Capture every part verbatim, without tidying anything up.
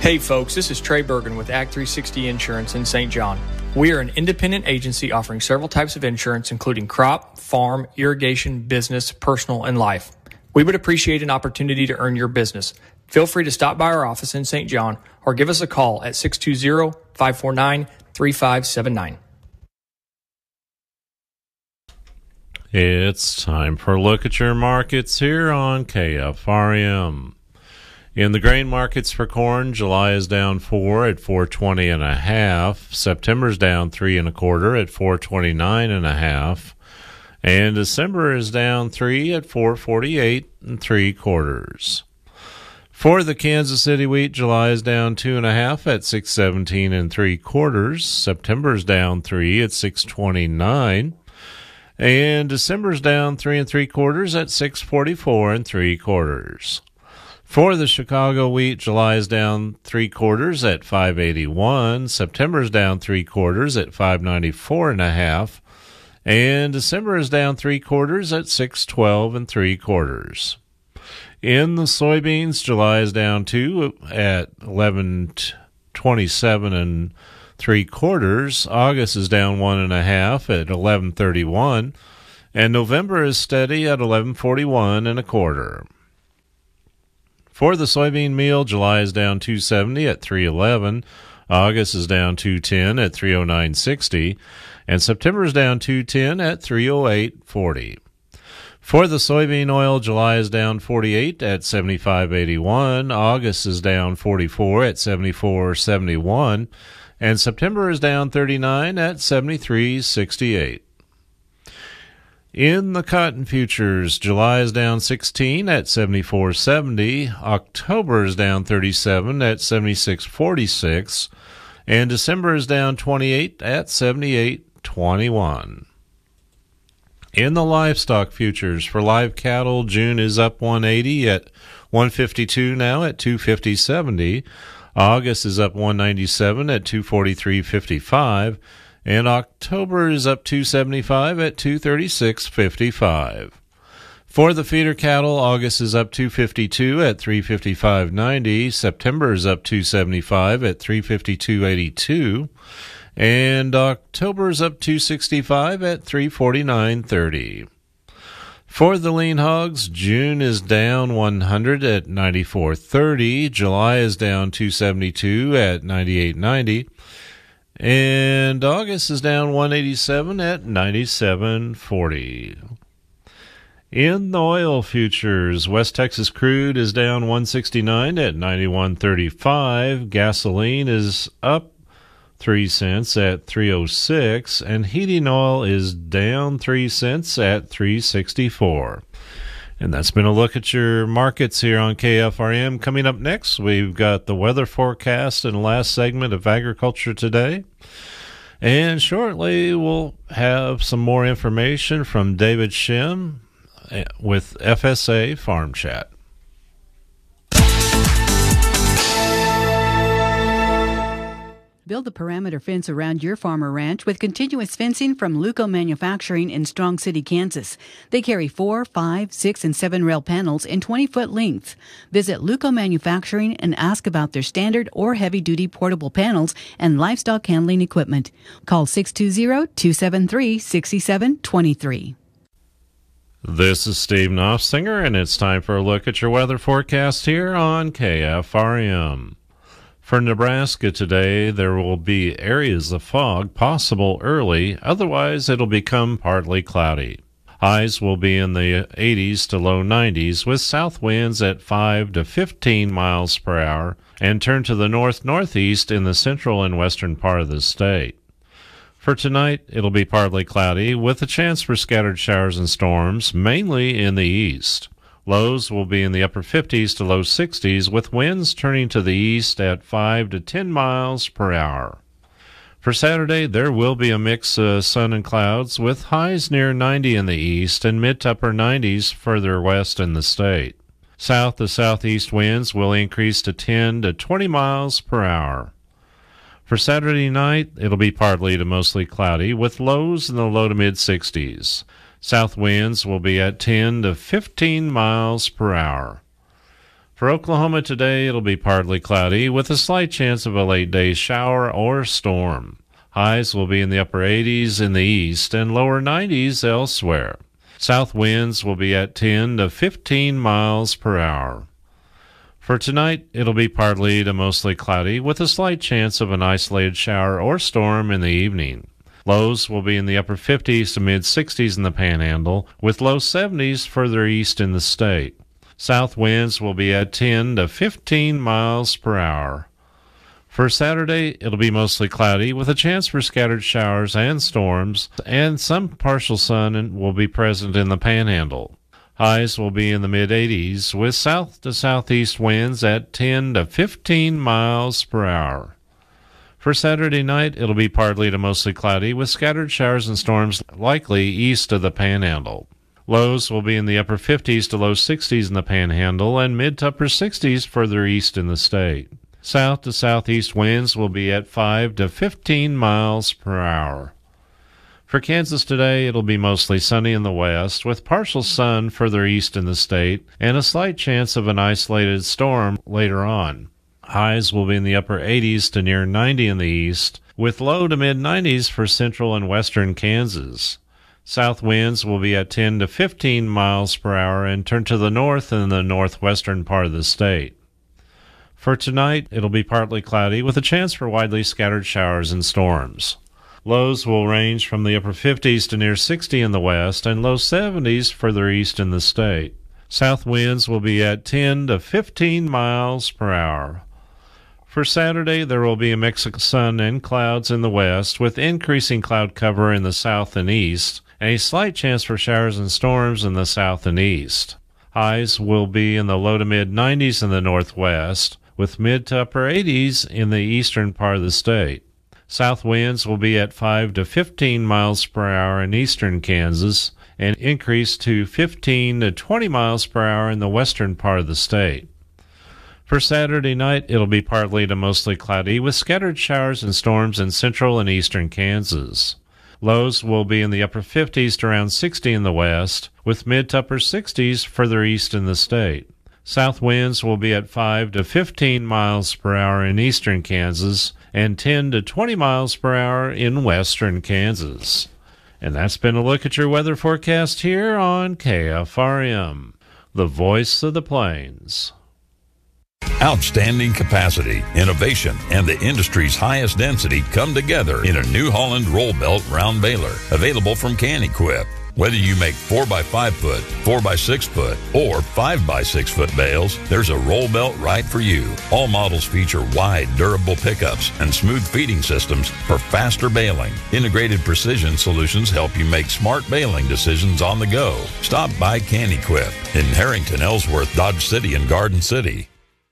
Hey folks, this is Trey Bergen with Act three sixty Insurance in Saint John. We are an independent agency offering several types of insurance, including crop, farm, irrigation, business, personal, and life. We would appreciate an opportunity to earn your business. Feel free to stop by our office in Saint John or give us a call at six two zero, five four nine, three five seven nine. It's time for a look at your markets here on K F R M. In the grain markets for corn, July is down four at four twenty and a half. September's down three and a quarter at four twenty nine and a half, and December is down three at four forty eight and three quarters. For the Kansas City wheat, July is down two and a half at six seventeen and three quarters. September's down three at six twenty nine, and December's down three and three quarters at six forty four and three quarters. For the Chicago wheat, July is down three quarters at five eighty-one. September's down three quarters at five ninety-four and a half, and December is down three quarters at six twelve and three quarters. In the soybeans, July is down two at eleven twenty-seven and three quarters. August is down one and a half at eleven thirty-one, and November is steady at eleven forty-one and a quarter. For the soybean meal, July is down two seventy at three eleven, August is down two ten at three oh nine sixty, and September is down two ten at three oh eight forty. For the soybean oil, July is down forty-eight at seventy-five eighty-one, August is down forty-four at seventy-four seventy-one, and September is down thirty-nine at seventy-three sixty-eight. In the cotton futures, July is down sixteen at seventy-four seventy, October is down thirty-seven at seventy-six forty-six, and December is down twenty-eight at seventy-eight twenty-one. In the livestock futures for live cattle, June is up one eighty at one fifty-two now at two fifty seventy, August is up one ninety-seven at two forty-three fifty-five, and October is up two seventy-five at two thirty-six fifty-five. For the feeder cattle, August is up two fifty-two at three fifty-five ninety, September is up two seventy-five at three fifty-two eighty-two, and October is up two sixty-five at three forty-nine thirty. For the lean hogs, June is down one hundred at ninety-four thirty, July is down two seventy-two at ninety-eight ninety, and August is down one eighty-seven at ninety-seven forty. In the oil futures, West Texas crude is down one sixty-nine at ninety-one thirty-five. Gasoline is up three cents at three oh six, and heating oil is down three cents at three sixty-four. And that's been a look at your markets here on K F R M. Coming up next, we've got the weather forecast and last segment of Agriculture Today. And shortly, we'll have some more information from David Shim with F S A Farm Chat. Build a perimeter fence around your farm or ranch with continuous fencing from Luco Manufacturing in Strong City, Kansas. They carry four, five, six, and seven rail panels in twenty-foot lengths. Visit Luco Manufacturing and ask about their standard or heavy-duty portable panels and livestock handling equipment. Call six two zero, two seven three, six seven two three. This is Steve Knopfsinger, and it's time for a look at your weather forecast here on K F R M. For Nebraska today, there will be areas of fog possible early, otherwise it'll become partly cloudy. Highs will be in the eighties to low nineties with south winds at five to fifteen miles per hour and turn to the north-northeast in the central and western part of the state. For tonight, it'll be partly cloudy with a chance for scattered showers and storms, mainly in the east. Lows will be in the upper fifties to low sixties with winds turning to the east at five to ten miles per hour. For Saturday, there will be a mix of sun and clouds with highs near ninety in the east and mid to upper nineties further west in the state. South to southeast winds will increase to ten to twenty miles per hour. For Saturday night, it'll be partly to mostly cloudy with lows in the low to mid sixties. South winds will be at ten to fifteen miles per hour. For Oklahoma today, it'll be partly cloudy with a slight chance of a late-day shower or storm. Highs will be in the upper eighties in the east and lower nineties elsewhere. South winds will be at ten to fifteen miles per hour. For tonight, it'll be partly to mostly cloudy with a slight chance of an isolated shower or storm in the evening. Lows will be in the upper fifties to mid-sixties in the Panhandle, with low seventies further east in the state. South winds will be at ten to fifteen miles per hour. For Saturday, it'll be mostly cloudy with a chance for scattered showers and storms, and some partial sun will be present in the Panhandle. Highs will be in the mid-eighties with south to southeast winds at ten to fifteen miles per hour. For Saturday night, it'll be partly to mostly cloudy with scattered showers and storms likely east of the Panhandle. Lows will be in the upper fifties to low sixties in the Panhandle and mid to upper sixties further east in the state. South to southeast winds will be at five to fifteen miles per hour. For Kansas today, it'll be mostly sunny in the west with partial sun further east in the state and a slight chance of an isolated storm later on. Highs will be in the upper eighties to near ninety in the east, with low to mid-nineties for central and western Kansas. South winds will be at ten to fifteen miles per hour and turn to the north in the northwestern part of the state. For tonight, it'll be partly cloudy with a chance for widely scattered showers and storms. Lows will range from the upper fifties to near sixty in the west and low seventies further east in the state. South winds will be at ten to fifteen miles per hour. For Saturday, there will be a mix of sun and clouds in the west with increasing cloud cover in the south and east, and a slight chance for showers and storms in the south and east. Highs will be in the low to mid-nineties in the northwest, with mid to upper eighties in the eastern part of the state. South winds will be at five to fifteen miles per hour in eastern Kansas, and increase to fifteen to twenty miles per hour in the western part of the state. For Saturday night, it'll be partly to mostly cloudy with scattered showers and storms in central and eastern Kansas. Lows will be in the upper fifties to around sixty in the west, with mid to upper sixties further east in the state. South winds will be at five to fifteen miles per hour in eastern Kansas and ten to twenty miles per hour in western Kansas. And that's been a look at your weather forecast here on K F R M, the voice of the plains. Outstanding capacity, innovation, and the industry's highest density come together in a New Holland roll belt round baler, available from Can-Equip. Whether you make four by five foot, four by six foot, or five by six foot bales, there's a roll belt right for you. All models feature wide, durable pickups and smooth feeding systems for faster baling. Integrated precision solutions help you make smart baling decisions on the go. Stop by Can-Equip in Harrington, Ellsworth, Dodge City, and Garden City.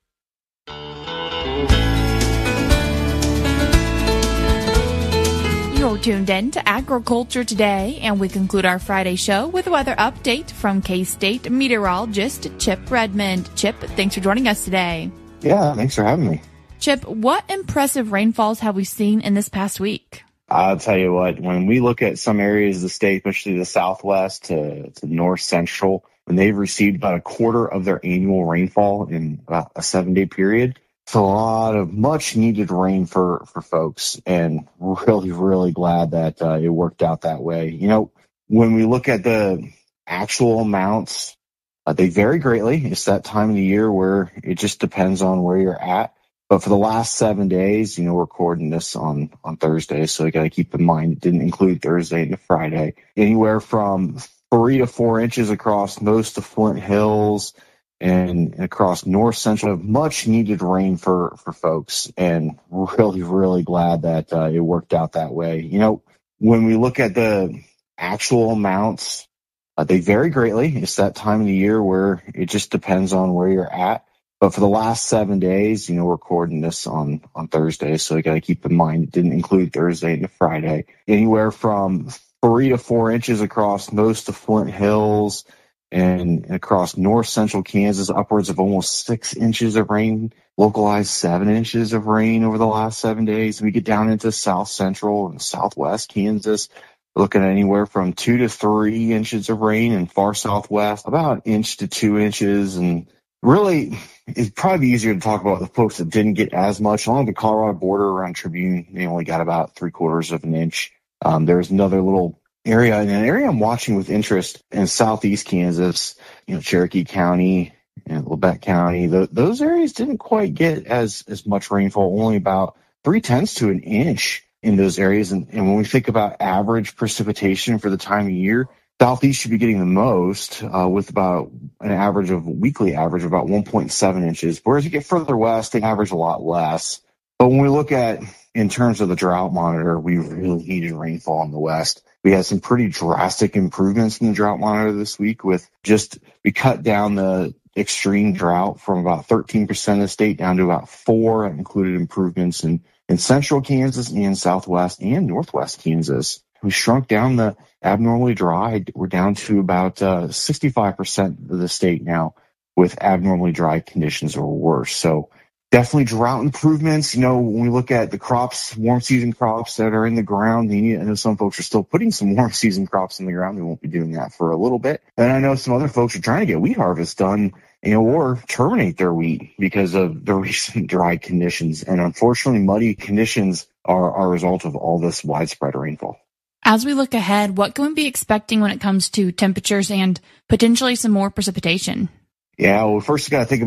You're tuned in to Agriculture Today, and we conclude our Friday show with a weather update from K-State meteorologist Chip Redmond. Chip, thanks for joining us today. Yeah, thanks for having me. Chip, what impressive rainfalls have we seen in this past week? I'll tell you what, when we look at some areas of the state, especially the southwest to, to north central, when they've received about a quarter of their annual rainfall in about a seven-day period, it's a lot of much-needed rain for, for folks, and really, really glad that uh, it worked out that way. You know, when we look at the actual amounts, uh, they vary greatly. It's that time of the year where it just depends on where you're at. But for the last seven days, you know, we're recording this on, on Thursday, so you got to keep in mind it didn't include Thursday into Friday. Anywhere from three to four inches across most of Flint Hills and across north central, much needed rain for, for folks, and really, really glad that uh, it worked out that way. You know, when we look at the actual amounts, uh, they vary greatly. It's that time of the year where it just depends on where you're at. But for the last seven days, you know, we're recording this on, on Thursday, so you got to keep in mind it didn't include Thursday into Friday. Anywhere from three to four inches across most of Flint Hills and across north central Kansas, upwards of almost six inches of rain, localized seven inches of rain over the last seven days. We get down into south central and southwest Kansas, we're looking at anywhere from two to three inches of rain, and far southwest, about an inch to two inches. And really, it'd probably be easier to talk about the folks that didn't get as much. Along the Colorado border around Tribune, they only got about three quarters of an inch. Um, there's another little area, and an area I'm watching with interest in southeast Kansas, you know, Cherokee County and Labette County. The, those areas didn't quite get as, as much rainfall, only about three tenths to an inch in those areas. And, and when we think about average precipitation for the time of year, southeast should be getting the most, uh, with about an average of weekly average of about one point seven inches. Whereas you get further west, they average a lot less. But when we look at in terms of the drought monitor, we really needed rainfall in the west. We had some pretty drastic improvements in the drought monitor this week with just, we cut down the extreme drought from about thirteen percent of the state down to about four. That included improvements in, in central Kansas and southwest and northwest Kansas. We shrunk down the abnormally dry. We're down to about uh, sixty-five percent of the state now with abnormally dry conditions or worse. So definitely drought improvements. You know, when we look at the crops, warm season crops that are in the ground, they need, I know some folks are still putting some warm season crops in the ground. They won't be doing that for a little bit. And I know some other folks are trying to get wheat harvest done, you know, or terminate their wheat because of the recent dry conditions. And unfortunately, muddy conditions are, are a result of all this widespread rainfall. As we look ahead, what can we be expecting when it comes to temperatures and potentially some more precipitation? Yeah, well, first you got to think about